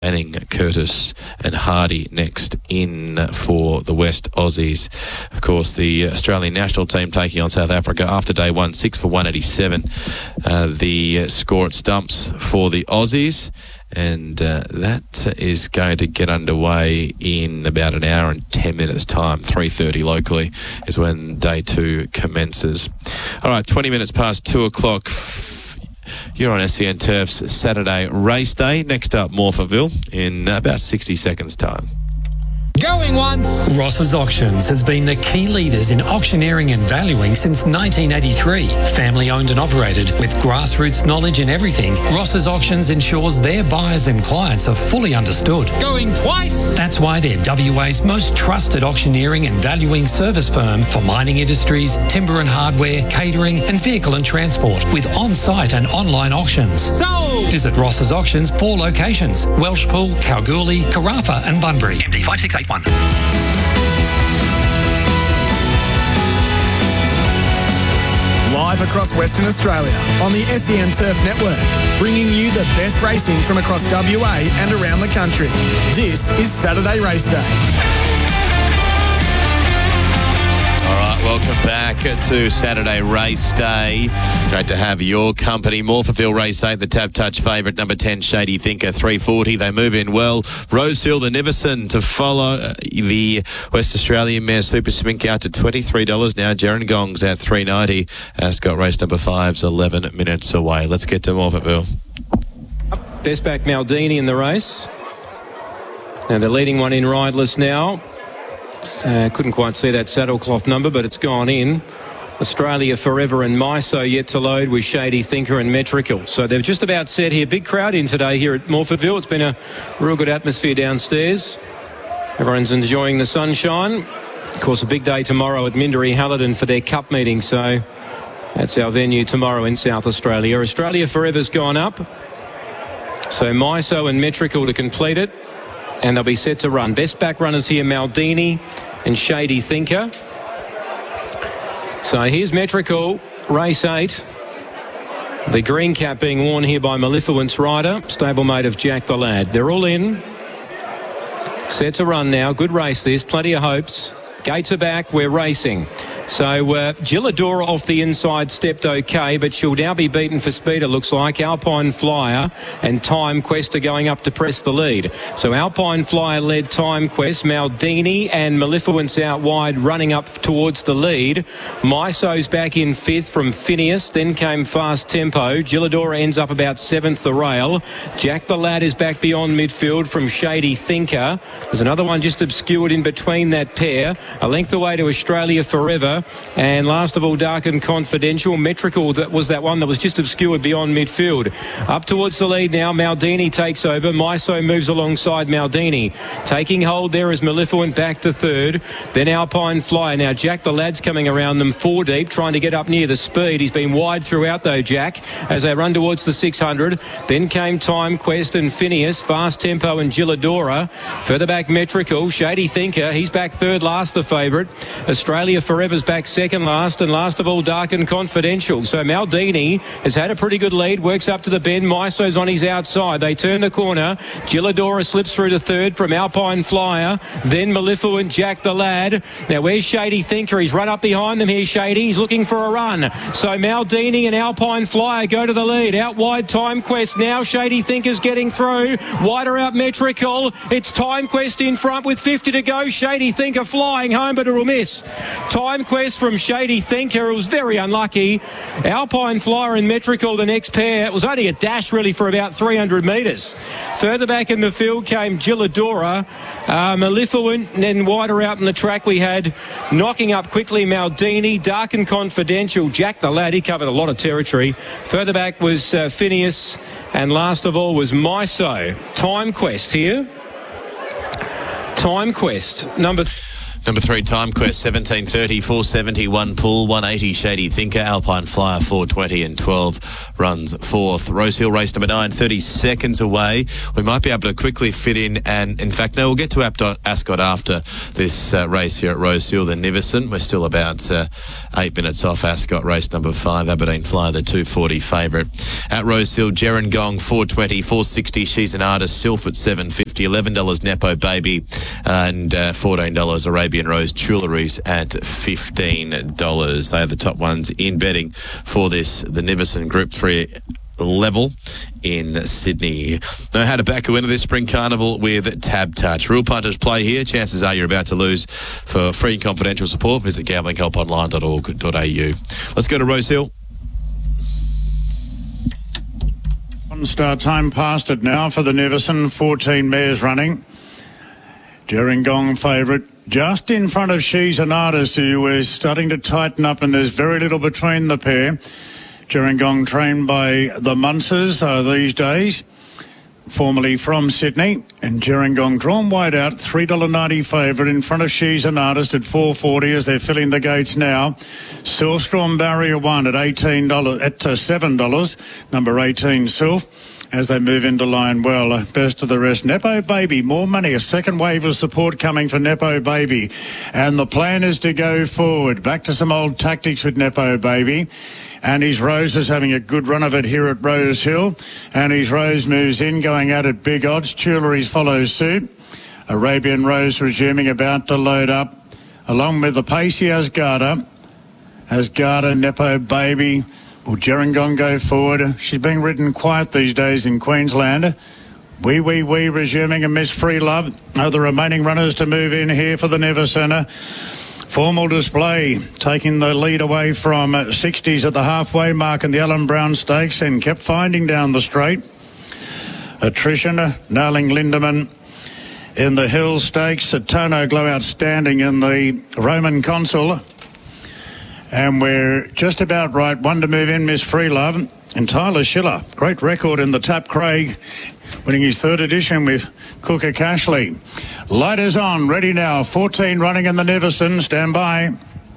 Manning, Curtis and Hardy next in for the West Aussies. Of course, the Australian national team taking on South Africa after day one, 6 for 187. The score at stumps for the Aussies. And that is going to get underway in about an hour and 10 minutes' time. 3:30 locally is when day two commences. All right, 20 minutes past 2 o'clock. You're on SEN Turf's Saturday race day. Next up, Morphettville in about 60 seconds' time. Going once. Ross's Auctions has been the key leaders in auctioneering and valuing since 1983. Family owned and operated with grassroots knowledge in everything, Ross's Auctions ensures their buyers and clients are fully understood. Going twice. That's why they're WA's most trusted auctioneering and valuing service firm for mining industries, timber and hardware, catering and vehicle and transport with on-site and online auctions. So visit Ross's Auctions 4 locations: Welshpool, Kalgoorlie, Carafa and Bunbury. MD 5681. Live across Western Australia on the SEN Turf Network, bringing you the best racing from across WA and around the country. This is Saturday Race Day. Welcome back to Saturday Race Day. Great to have your company. Morphettville Race 8, the Tab Touch favourite, number 10, Shady Thinker, 340. They move in well. Rosehill, the Niverson to follow. The West Australian mare Super Smink out to $23 now. Gerringong's at $3.90. Ascot race number 5's 11 minutes away. Let's get to Morphettville. Best back Maldini in the race. Now they're leading one in rideless now. Couldn't quite see that saddlecloth number, but it's gone in. Australia Forever and MISO yet to load with Shady Thinker and Metrical. So they're just about set here. Big crowd in today here at Morphettville. It's been a real good atmosphere downstairs. Everyone's enjoying the sunshine. Of course, a big day tomorrow at Minderey Hallerton for their cup meeting. So that's our venue tomorrow in South Australia. Australia Forever's gone up. So MISO and Metrical to complete it. And they'll be set to run. Best back runners here, Maldini and Shady Thinker. So here's Metrical, race 8. The green cap being worn here by Maleficent's rider, stablemate of Jack the Lad. They're all in. Set to run now. Good race this. Plenty of hopes. Gates are back. We're racing. So Gilladora off the inside stepped okay, but she'll now be beaten for speed, it looks like. Alpine Flyer and Time Quest are going up to press the lead. So Alpine Flyer led Time Quest. Maldini and Maleficent's out wide, running up towards the lead. MISO's back in 5th from Phineas. Then came Fast Tempo. Gilladora ends up about 7th the rail. Jack the Lad is back beyond midfield from Shady Thinker. There's another one just obscured in between that pair. A length away to Australia Forever. And last of all, Dark and Confidential. Metrical, that was that one that was just obscured beyond midfield. Up towards the lead now. Maldini takes over. MISO moves alongside Maldini. Taking hold there is Maleficent back to 3rd. Then Alpine Flyer. Now Jack the Lad's coming around them 4 deep, trying to get up near the speed. He's been wide throughout though, Jack, as they run towards the 600. Then came Time Quest and Phineas. Fast Tempo and Gilladora. Further back Metrical. Shady Thinker. He's back 3rd last, the favourite. Australia Forever's back 2nd last, and last of all Dark and Confidential. So Maldini has had a pretty good lead, works up to the bend. MISO's on his outside. They turn the corner. Gilladora slips through to 3rd from Alpine Flyer. Then Maleficent, Jack the Lad. Now where's Shady Thinker? He's run up behind them here, Shady. He's looking for a run. So Maldini and Alpine Flyer go to the lead. Out wide Time Quest. Now Shady Thinker's getting through. Wider out Metrical. It's Time Quest in front with 50 to go. Shady Thinker flying home, but it'll miss. Time Quest from Shady Thinker. It was very unlucky. Alpine Flyer and Metrical, the next pair. It was only a dash really for about 300 metres. Further back in the field came Gilladora. Maleficent, and then wider out in the track we had knocking up quickly Maldini, Dark and Confidential, Jack the Lad. He covered a lot of territory. Further back was Phineas, and last of all was MISO. Time Quest here. Time Quest, number... Number 3, Time Quest, 17.30, 471 Pool, 180 Shady Thinker, Alpine Flyer, 420 and 12 runs 4th. Rosehill race number 9, 30 seconds away. We might be able to quickly fit in, and in fact, no, we'll get to Ascot after this race here at Rosehill, then Niverson. We're still about 8 minutes off Ascot, race number 5, Aberdeen Flyer, the 240 favourite. At Rosehill, Gerringong, 420, 460 She's an Artist, Sylph at 750, $11 Nepo Baby, and $14 Arabian Rose Jewelleries at $15. They are the top ones in betting for this, the Niverson Group 3 level in Sydney. Know how to back a winner this spring carnival with Tab Touch. Real punters play here. Chances are you're about to lose. For free and confidential support, visit gamblinghelponline.org.au. Let's go to Rosehill. Start time past it now for the Niverson. 14 mares running. Gerringong favourite. Just in front of She's an Artist, who is starting to tighten up, and there's very little between the pair. Gerringong trained by the Munsers these days, formerly from Sydney. And Gerringong drawn wide out, $3.90 favourite in front of She's an Artist at $4.40 as they're filling the gates now. Silverstrom Barrier 1 at $18, at $7. Number 18, Sylph, as they move into line well. Best of the rest. Nepo Baby, more money. A second wave of support coming for Nepo Baby. And the plan is to go forward. Back to some old tactics with Nepo Baby. Annie's Rose is having a good run of it here at Rosehill. Annie's Rose moves in, going out at big odds. Tuileries follows suit. Arabian Rose resuming, about to load up. Along with the pacey Asgarda. Asgarda, Nepo Baby. Will Gerringong go forward? She's being ridden quiet these days in Queensland. Wee resuming, and Miss Free Love are the remaining runners to move in here for the Niverson. Formal Display taking the lead away from 60s at the halfway mark in the Alan Brown Stakes, and kept finding down the straight. Attrition nailing Lindemann in the Hill Stakes. Tono Glow outstanding in the Roman Consul. And we're just about right. One to move in, Miss Free Love. And Tyler Schiller, great record in the Tap Craig, winning his 3rd edition with Cooker Cashley. Light is on, ready now. 14 running in the Niverson. Stand by.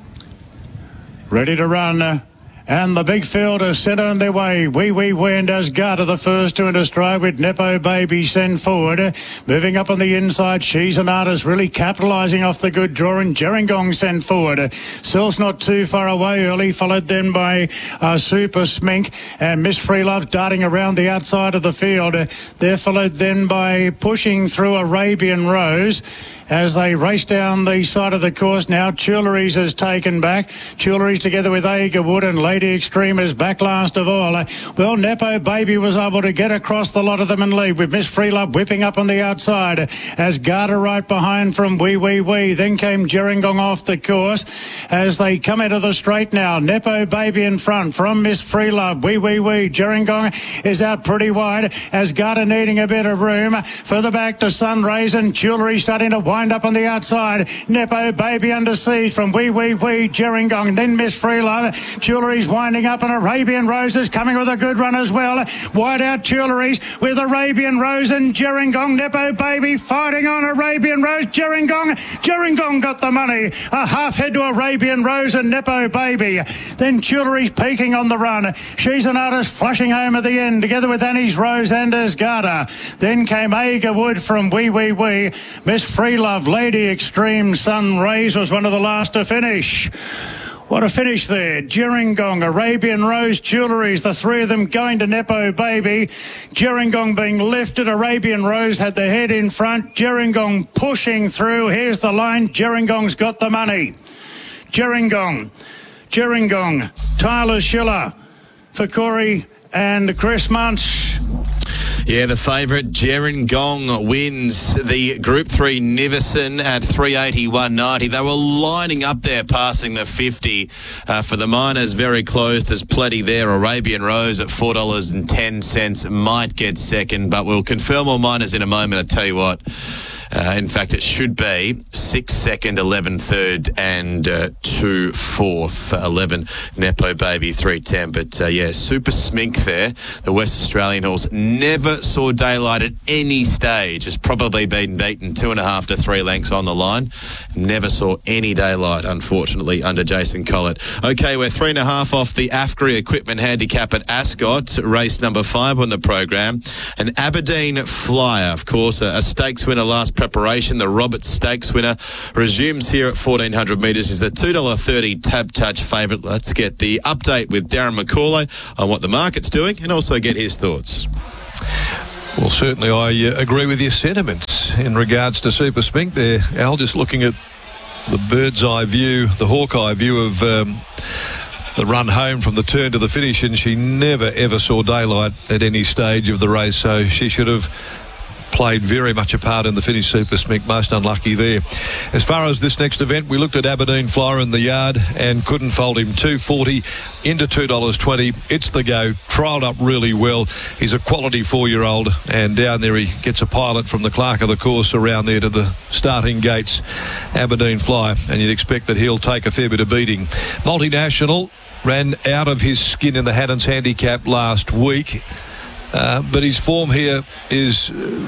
Ready to run. And the big field is set on their way. Wee and Asgarda, the first to into stride with Nepo Baby send forward. Moving up on the inside, She's an Artist really capitalising off the good draw, and Gerringong send forward. Sylph's not too far away early, followed then by Super Smink and Miss Free Love darting around the outside of the field. They're followed then by pushing through Arabian Rose as they race down the side of the course now. Tuileries has taken back. Tuileries together with Agerwood, and Lady Extreme is back last of all. Well, Nepo Baby was able to get across the lot of them and lead, with Miss Free Love whipping up on the outside. Asgarda right behind from Wee. Then came Gerringong off the course as they come into the straight now. Nepo Baby in front from Miss Free Love. Wee. Gerringong is out pretty wide. Asgarda needing a bit of room. Further back to Sunrays, and Tuileries starting to wind up on the outside. Nepo Baby under siege from Wee. Gerringong, then Miss Free Love. Tuileries winding up, and Arabian Rose is coming with a good run as well. Wide out Tuileries with Arabian Rose and Gerringong. Nepo Baby fighting on Arabian Rose. Gerringong got the money. A half head to Arabian Rose and Nepo Baby. Then Tuileries peaking on the run. She's an Artist flushing home at the end, together with Annie's Rose and Asgarda. Then came Agerwood from Wee. Miss Free Love, Lady Extreme, Sun Rays was one of the last to finish. What a finish there. Gerringong, Arabian Rose, Tuileries, the three of them going to Nepo Baby. Gerringong being lifted. Arabian Rose had the head in front. Gerringong pushing through. Here's the line. Gerringong's got the money. Gerringong, Tyler Schiller for Corey and Chris Munch. Yeah, the favourite, Gerringong, wins the Group 3 Niverson at 381.90. They were lining up there passing the 50. For the Miners, very close. There's plenty there. Arabian Rose at $4.10 might get second, but we'll confirm all Miners in a moment. I tell you what, In fact, it should be 6 second, 11 third, and 2 fourth. 11 Nepo Baby 310. But Super Smink there. The West Australian horse never saw daylight at any stage. Has probably been beaten 2.5 to 3 lengths on the line. Never saw any daylight, unfortunately, under Jason Collett. Okay, we're 3.5 off the AFGRI Equipment Handicap at Ascot, race number 5 on the program. An Aberdeen Flyer, of course, a stakes winner last preparation. The Roberts Stakes winner resumes here at 1,400 metres. Is the $2.30 Tab Touch favourite. Let's get the update with Darren McCauley on what the market's doing and also get his thoughts. Well, certainly I agree with your sentiments in regards to Super Smink there, Al. Just looking at the bird's eye view, the hawk-eye view of the run home from the turn to the finish, and she never ever saw daylight at any stage of the race, so she should have played very much a part in the finish. Super Smink, most unlucky there. As far as this next event, we looked at Aberdeen Flyer in the yard and couldn't fold him. $2.40 into $2.20. It's the go. Trialled up really well. He's a quality 4-year-old, and down there he gets a pilot from the clerk of the course around there to the starting gates. Aberdeen Flyer, and you'd expect that he'll take a fair bit of beating. Multinational ran out of his skin in the Haddon's Handicap last week. But his form here is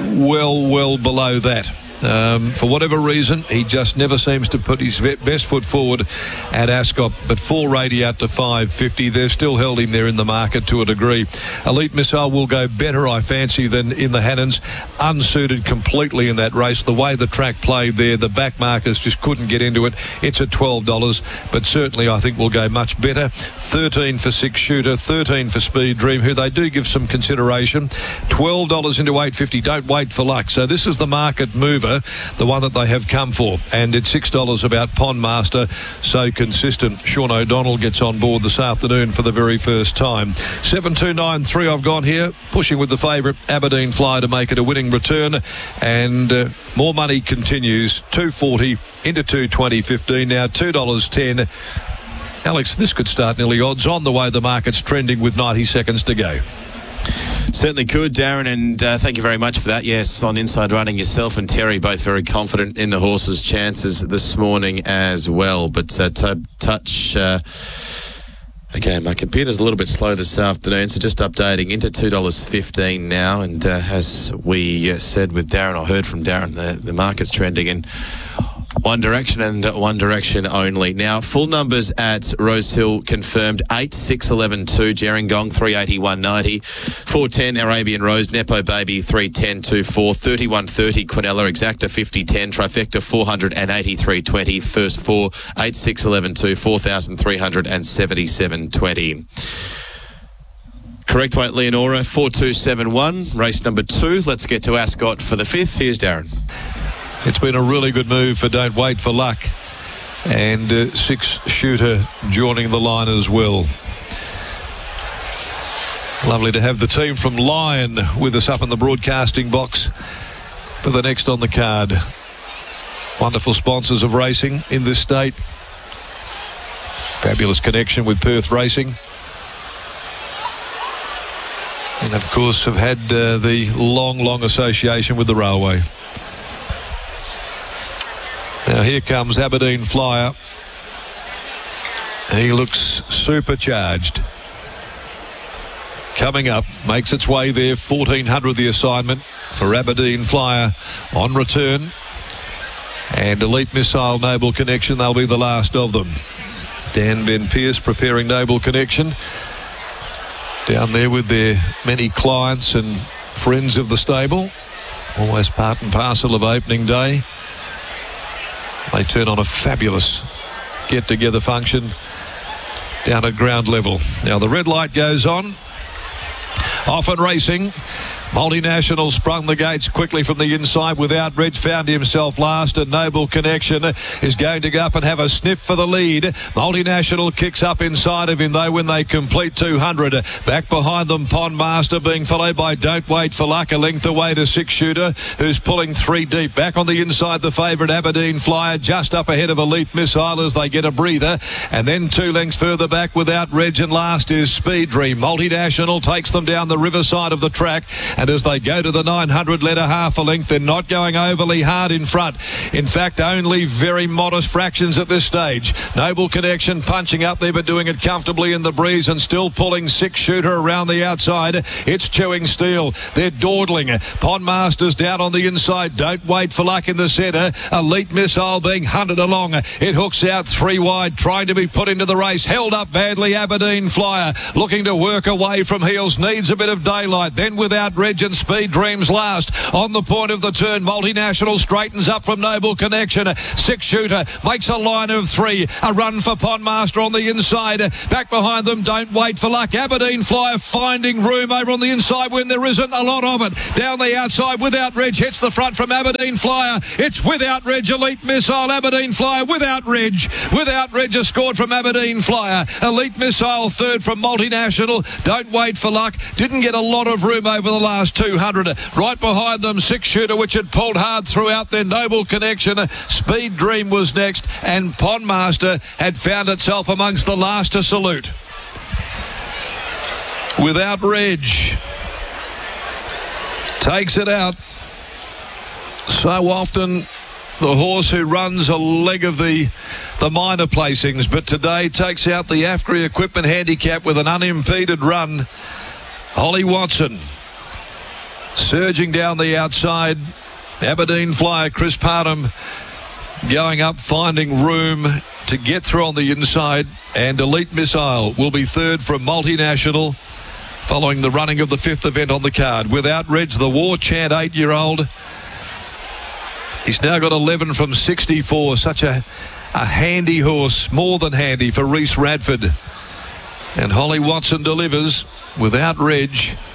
well below that. For whatever reason, he just never seems to put his best foot forward at Ascot. But $4.80 out to $5.50. They've still held him there in the market to a degree. Elite Missile will go better, I fancy, than in the Haddons. Unsuited completely in that race. The way the track played there, the back markers just couldn't get into it. It's at $12, but certainly I think will go much better. 13 for Six Shooter, 13 for Speed Dream, who they do give some consideration. $12 into $8.50. Don't wait for luck. So this is the market mover, the one that they have come for, and it's $6 about Pond Master, so consistent. Sean O'Donnell gets on board this afternoon for the very first time. 7-2-9-3 I've gone here, pushing with the favourite Aberdeen Flyer to make it a winning return, and more money continues. $2.40 into $2.20.15 now, $2.10. Alex, this could start nearly odds on the way the market's trending with 90 seconds to go. Certainly could, Darren, and thank you very much for that. Yes, on Inside Running, yourself and Terry both very confident in the horse's chances this morning as well. But Touch... Okay, my computer's a little bit slow this afternoon, so just updating into $2.15 now. And as we said with Darren, I heard from Darren, the market's trending in one direction and one direction only. Now, full numbers at Rosehill confirmed: 8, 6, 11, 2, Gerringong 380, 190, 410 Arabian Rose, Nepo Baby 310, 24, 31, 30 Quinella, Exacta 50, 10, Trifecta 483, 20, first 4, 8, 6, 11, 2, 4,377, 20. Correct weight Leonora 4271, race number 2. Let's get to Ascot for the 5th. Here's Darren. It's been a really good move for Don't Wait for Luck, and Six Shooter joining the line as well. Lovely to have the team from Lion with us up in the broadcasting box for the next on the card. Wonderful sponsors of racing in this state. Fabulous connection with Perth Racing. And of course have had the long association with the railway. Now here comes Aberdeen Flyer. He looks supercharged. Coming up, makes its way there, 1,400 the assignment for Aberdeen Flyer on return. And Elite Missile, Noble Connection, they'll be the last of them. Dan Ben Pierce preparing Noble Connection. Down there with their many clients and friends of the stable. Always part and parcel of opening day. They turn on a fabulous get-together function down at ground level. Now the red light goes on. Off and racing. Multinational sprung the gates quickly from the inside without Reg, found himself last, and Noble Connection is going to go up and have a sniff for the lead. Multinational kicks up inside of him though when they complete 200. Back behind them, Pond Master being followed by Don't Wait for Luck, a length away to Six Shooter, who's pulling 3 deep. Back on the inside, the favourite Aberdeen Flyer, just up ahead of Elite Missile as they get a breather, and then 2 lengths further back without Reg, and last is Speed Dream. Multinational takes them down the riverside of the track, And as they go to the 900, let a half a length. They're not going overly hard in front. In fact, only very modest fractions at this stage. Noble Connection punching up there, but doing it comfortably in the breeze and still pulling Six Shooter around the outside. It's Chewing Steel. They're dawdling. Pond Masters down on the inside. Don't Wait for Luck in the centre. Elite Missile being hunted along. It hooks out 3 wide, trying to be put into the race. Held up badly, Aberdeen Flyer. Looking to work away from heels. Needs a bit of daylight. Then Without Reg and Speed Dreams last. On the point of the turn, Multinational straightens up from Noble Connection. Six Shooter makes a line of 3. A run for Pondmaster on the inside. Back behind them, Don't Wait for Luck. Aberdeen Flyer finding room over on the inside when there isn't a lot of it. Down the outside, Without Reg hits the front from Aberdeen Flyer. It's Without Reg, Elite Missile, Aberdeen Flyer, Without Reg. Without Reg has scored from Aberdeen Flyer. Elite Missile third from Multinational. Don't Wait for Luck. Didn't get a lot of room over the last 200. Right behind them, Six Shooter, which had pulled hard throughout their Noble Connection. Speed Dream was next, and Pondmaster had found itself amongst the last to salute. Without Reg takes it out. So often the horse who runs a leg of the minor placings, but today takes out the AFGRI Equipment Handicap with an unimpeded run. Holly Watson surging down the outside. Aberdeen Flyer, Chris Parnham going up, finding room to get through on the inside, and Elite Missile will be third from Multinational following the running of the 5th event on the card. Without Reg, the War Chant 8-year-old. He's now got 11 from 64. Such a handy horse, more than handy for Reese Radford. And Holly Watson delivers. Without Reg,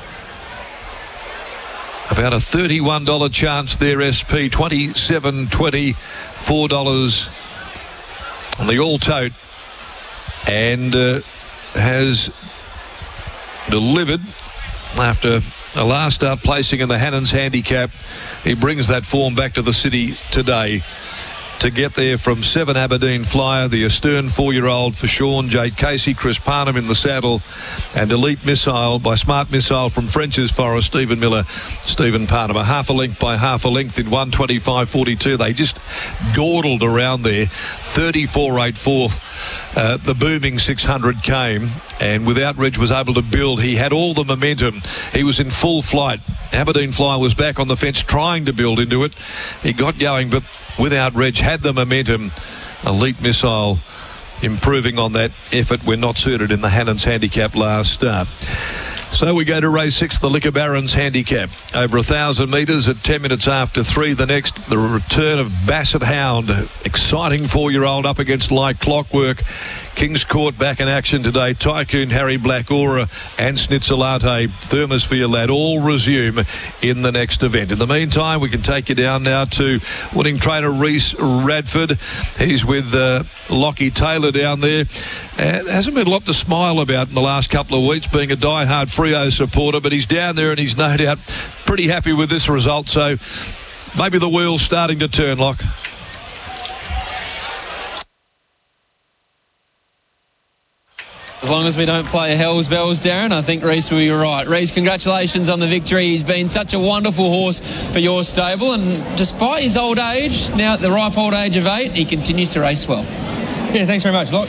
about a $31 chance there, SP, $27.20, $4 on the all-tote, and has delivered after a last start placing in the Hannons Handicap. He brings that form back to the city today to get there from 7 Aberdeen Flyer, the Astern 4-year-old for Sean, Jade Casey, Chris Parnham in the saddle, and Elite Missile by Smart Missile from French's Forest, Stephen Miller, Stephen Parnham. A half a length by half a length in 125.42. They just dawdled around there. 34.84. The booming 600 came, and Without Reg was able to build. He had all the momentum. He was in full flight. Aberdeen Flyer was back on the fence trying to build into it. He got going, but Without Reg had the momentum. Elite Missile improving on that effort when not suited in the Hannons Handicap last start. So we go to race 6, the Liquor Barons Handicap. Over 1,000 metres at 10 minutes after 3. The next, the return of Basset Hound. Exciting 4-year-old up against Like Clockwork. King's Court back in action today. Tycoon, Harry Black Aura and Schnitzolate, Thermosphere Lad all resume in the next event. In the meantime, we can take you down now to winning trainer Reese Radford. He's with Lockie Taylor down there. Hasn't been a lot to smile about in the last couple of weeks, being a die-hard Freo supporter, but he's down there and he's no doubt pretty happy with this result. So maybe the wheel's starting to turn, Lock. As long as we don't play Hell's Bells, Darren, I think Reese will be right. Reese, congratulations on the victory. He's been such a wonderful horse for your stable, and despite his old age, now at the ripe old age of 8, he continues to race well. Yeah, thanks very much, Look.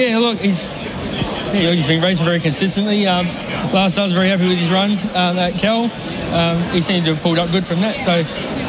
He's been racing very consistently. Last I was very happy with his run at Kel. He seemed to have pulled up good from that. So,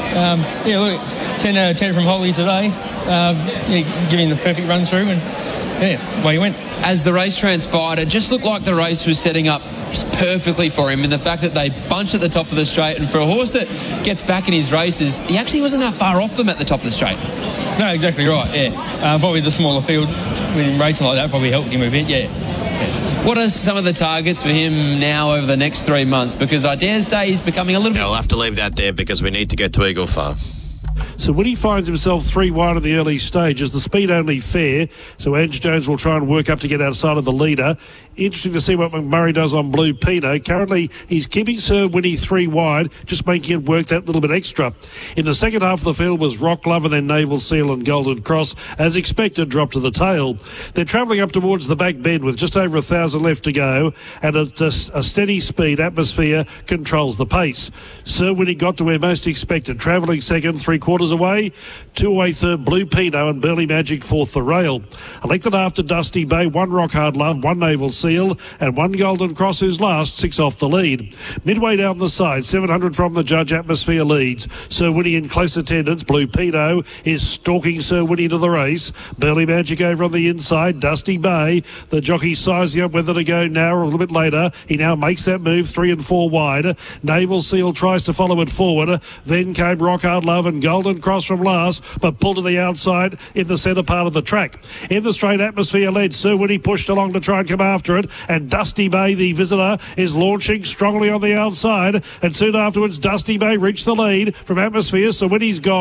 10 out of 10 from Holly today. Giving the perfect run through, and away he went. As the race transpired, it just looked like the race was setting up perfectly for him, and the fact that they bunched at the top of the straight, and for a horse that gets back in his races, he actually wasn't that far off them at the top of the straight. No, exactly right, yeah. Probably the smaller field with him racing like that probably helped him a bit, yeah. What are some of the targets for him now over the next 3 months? Because I dare say he's becoming a little bit... I'll have to leave that there because we need to get to Eagle Farm. So when he finds himself 3 wide in the early stages, the speed only fair, so Ange Jones will try and work up to get outside of the leader. Interesting to see what McMurray does on Blue Pino. Currently, he's keeping Sir Winnie 3 wide, just making it work that little bit extra. In the second half of the field was Rock Love and then Naval Seal and Golden Cross. As expected, dropped to the tail. They're travelling up towards the back bend with just over 1,000 left to go, and at a steady speed, Atmosphere controls the pace. Sir Winnie got to where most expected, travelling second, 3/4 away. 2 away third, Blue Pino, and Burley Magic fourth, the rail. Elected after Dusty Bay, 1 Rock Hard Love, 1 Naval Seal, and 1 Golden Cross, who's last, 6 off the lead. Midway down the side, 700 from the judge, Atmosphere leads. Sir Winnie in close attendance. Blue Pino is stalking Sir Winnie to the race. Burley Magic over on the inside. Dusty Bay, the jockey sizing up whether to go now or a little bit later. He now makes that move, 3 and 4 wide. Naval Seal tries to follow it forward. Then came Rock Hard Love and Golden Cross from last, but pulled to the outside in the centre part of the track. In the straight, Atmosphere led. Sir Winnie pushed along to try and come after it, and Dusty Bay, the visitor, is launching strongly on the outside, and soon afterwards Dusty Bay reached the lead from Atmosphere. So Winnie's gone.